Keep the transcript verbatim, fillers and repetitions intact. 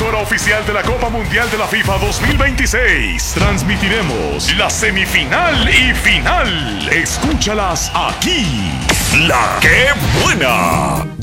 emisora oficial de la Copa Mundial de la FIFA dos mil veintiséis. Transmitiremos la semifinal y final. Escúchalas aquí. La que buena.